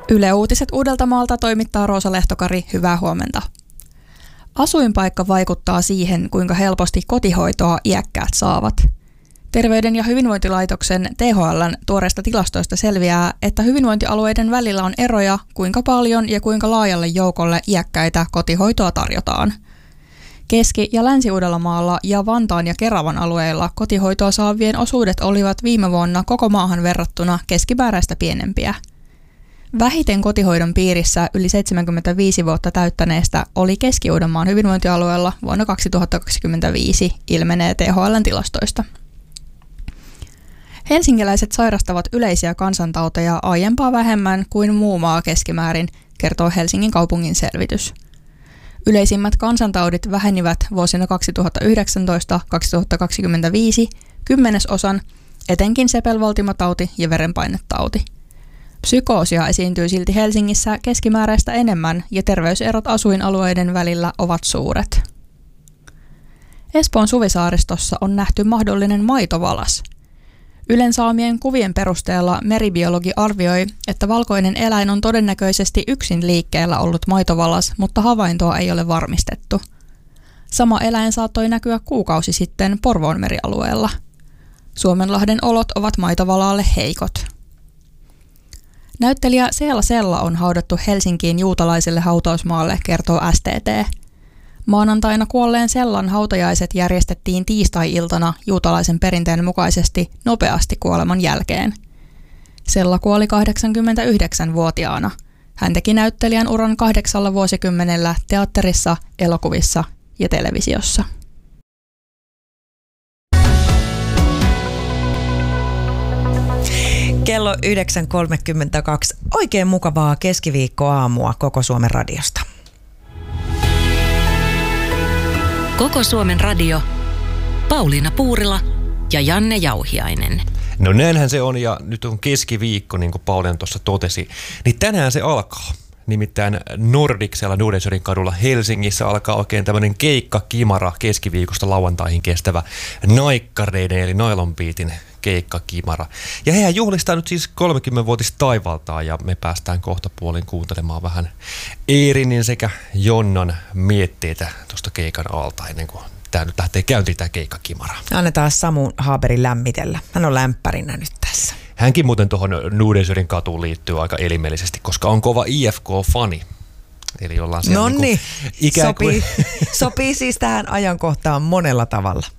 Yle Uutiset Uudeltamaalta toimittaa Roosa Lehtokari, hyvää huomenta. Asuinpaikka vaikuttaa siihen, kuinka helposti kotihoitoa iäkkäät saavat. Terveyden ja hyvinvointilaitoksen THL:n tuoreista tilastoista selviää, että hyvinvointialueiden välillä on eroja, kuinka paljon ja kuinka laajalle joukolle iäkkäitä kotihoitoa tarjotaan. Keski- ja Länsi-Uudellamaalla ja Vantaan ja Keravan alueilla kotihoitoa saavien osuudet olivat viime vuonna koko maahan verrattuna keskimääräistä pienempiä. Vähiten kotihoidon piirissä yli 75 vuotta täyttäneestä oli Keski-Uudenmaan hyvinvointialueella vuonna 2025, ilmenee THL:n tilastoista. Helsinkiläiset sairastavat yleisiä kansantauteja aiempaa vähemmän kuin muu maa keskimäärin, kertoo Helsingin kaupungin selvitys. Yleisimmät kansantaudit vähenivät vuosina 2019-2025 kymmenesosan, etenkin sepelvaltimotauti ja verenpainetauti. Psykoosia esiintyy silti Helsingissä keskimääräistä enemmän ja terveyserot asuinalueiden välillä ovat suuret. Espoon Suvisaaristossa on nähty mahdollinen maitovalas. Ylen saamien kuvien perusteella meribiologi arvioi, että valkoinen eläin on todennäköisesti yksin liikkeellä ollut maitovalas, mutta havaintoa ei ole varmistettu. Sama eläin saattoi näkyä kuukausi sitten Porvoon merialueella. Suomenlahden olot ovat maitovalalle heikot. Näyttelijä Seela Sella on haudattu Helsinkiin juutalaiselle hautausmaalle, kertoo STT. Maanantaina kuolleen Sellan hautajaiset järjestettiin tiistai-iltana juutalaisen perinteen mukaisesti nopeasti kuoleman jälkeen. Sella kuoli 89-vuotiaana. Hän teki näyttelijän uran 8 vuosikymmenellä teatterissa, elokuvissa ja televisiossa. Kello 9.32. Oikein mukavaa keskiviikkoaamua Koko Suomen radiosta. Koko Suomen radio. Pauliina Puurila ja Janne Jauhiainen. No näinhän se on, ja nyt on keskiviikko, niin kuin Pauliina tuossa totesi. Niin tänään se alkaa. Nimittäin Nordicsella Nordensjörin kadulla Helsingissä alkaa oikein tämmöinen keikkakimara keskiviikosta lauantaihin kestävä naikkareiden eli Nylon Beatin keikkakimara. Ja hehän juhlistaa nyt siis 30-vuotista taivaltaa, ja me päästään kohta puolin kuuntelemaan vähän Eerinin sekä Jonnan mietteitä tuosta keikan alta ennen kuin tämä nyt lähtee käyntiin tämä keikkakimara. Annetaan Samu Haaberin lämmitellä. Hän on lämpärinä nyt tässä. Hänkin muuten tuohon Nordensjörin katuun liittyy aika elimellisesti, koska on kova IFK-fani. Eli ollaan siellä Nonni, sopii siis tähän ajankohtaan monella tavalla.